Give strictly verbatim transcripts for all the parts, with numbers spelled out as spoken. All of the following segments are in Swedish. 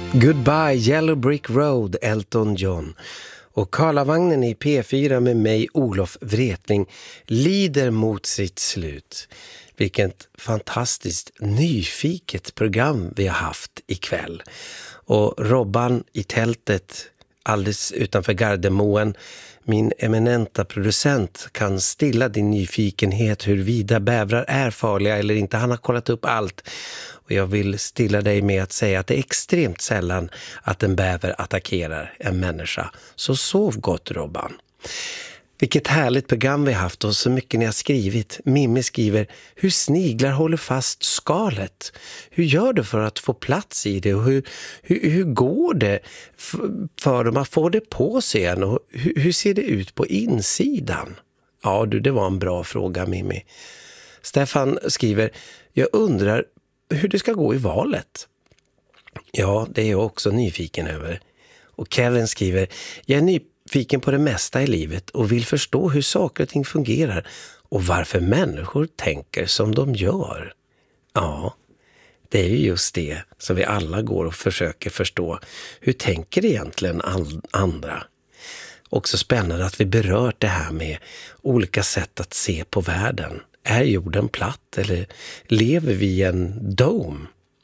Goodbye Yellow Brick Road, Elton John. Och Karlavagnen i P fyra med mig, Olof Wretling, lider mot sitt slut. Vilket fantastiskt nyfiket program vi har haft ikväll. Och Robban i tältet alldeles utanför Gardermoen, min eminenta producent, kan stilla din nyfikenhet huruvida bävrar är farliga eller inte. Han har kollat upp allt. Och jag vill stilla dig med att säga att det är extremt sällan att en bäver attackerar en människa. Så sov gott, Robban. Vilket härligt program vi har haft och så mycket ni har skrivit. Mimmi skriver, hur sniglar håller fast skalet? Hur gör du för att få plats i det? Och hur, hur, hur går det för dem att få det på sig igen? Och hur, hur ser det ut på insidan? Ja du, det var en bra fråga, Mimmi. Stefan skriver, jag undrar hur det ska gå i valet. Ja, det är jag också nyfiken över. Och Kevin skriver, jag är nyfiken på det mesta i livet och vill förstå hur saker och ting fungerar och varför människor tänker som de gör. Ja, det är ju just det som vi alla går och försöker förstå. Hur tänker egentligen andra? Också spännande att vi berört det här med olika sätt att se på världen. Är jorden platt eller lever vi i en dome?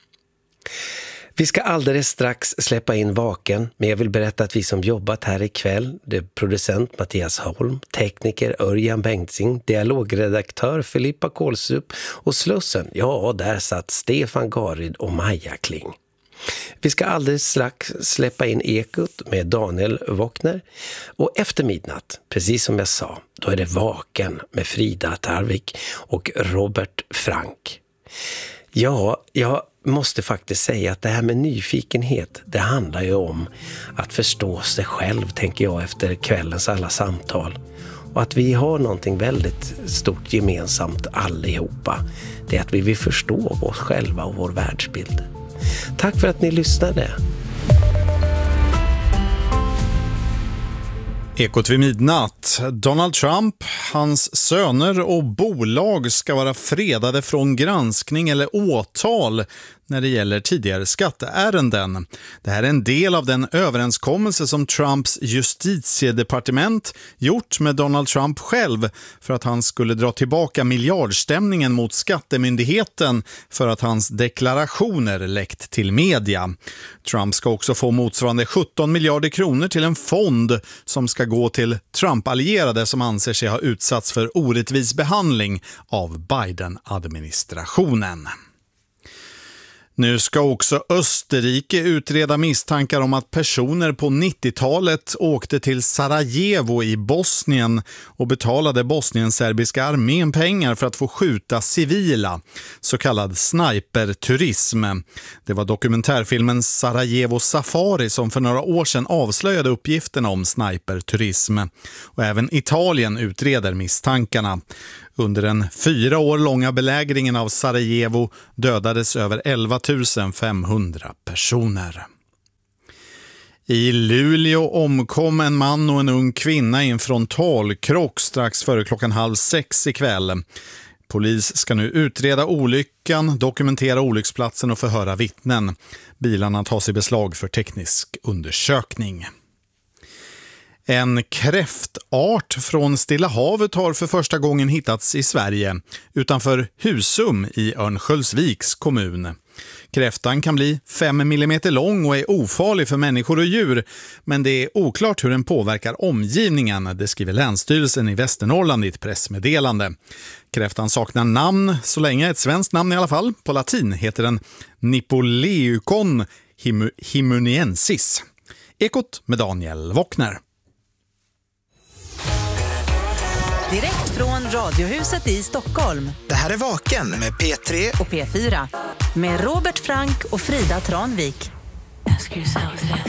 Vi ska alldeles strax släppa in Vaken, men jag vill berätta att vi som jobbat här ikväll, det är producent Mattias Holm, tekniker Örjan Bengtzing, dialogredaktör Filippa Kolsup och Slussen, ja där satt Stefan Garid och Maja Kling. Vi ska alldeles strax släppa in Ekot med Daniel Wokner och efter midnatt, precis som jag sa, då är det Vaken med Frida Tarvik och Robert Frank. Ja, jag måste faktiskt säga att det här med nyfikenhet, det handlar ju om att förstå sig själv, tänker jag, efter kvällens alla samtal. Och att vi har någonting väldigt stort gemensamt allihopa. Det är att vi vill förstå oss själva och vår världsbild. Tack för att ni lyssnade. Ekot vid midnatt. Donald Trump, hans söner och bolag ska vara fredade från granskning eller åtal när det gäller tidigare skatteärenden. Det här är en del av den överenskommelse som Trumps justitiedepartement gjort med Donald Trump själv för att han skulle dra tillbaka miljardstämningen mot skattemyndigheten för att hans deklarationer läckt till media. Trump ska också få motsvarande sjutton miljarder kronor till en fond som ska gå till Trump-allierade som anser sig ha utsatts för orättvis behandling av Biden-administrationen. Nu ska också Österrike utreda misstankar om att personer på nittiotalet åkte till Sarajevo i Bosnien och betalade bosnienserbiska armén pengar för att få skjuta civila, så kallad sniperturism. Det var dokumentärfilmen Sarajevo Safari som för några år sedan avslöjade uppgifterna om sniperturism. Och även Italien utreder misstankarna. Under den fyra år långa belägringen av Sarajevo dödades över elva tusen femhundra personer. I Luleå omkom en man och en ung kvinna i en frontalkrock strax före klockan halv sex ikväll. Polis ska nu utreda olyckan, dokumentera olycksplatsen och förhöra vittnen. Bilarna tas i beslag för teknisk undersökning. En kräftart från Stilla havet har för första gången hittats i Sverige utanför Husum i Örnsköldsviks kommun. Kräftan kan bli fem millimeter lång och är ofarlig för människor och djur, men det är oklart hur den påverkar omgivningen, det skriver Länsstyrelsen i Västernorrland i ett pressmeddelande. Kräftan saknar namn, så länge ett svenskt namn i alla fall. På latin heter den Nipoleucon him- himuniensis. Ekot med Daniel Wokner. Direkt från Radiohuset i Stockholm. Det här är Vaken med P tre och P fyra. Med Robert Frank och Frida Tranvik. Ask yourself this.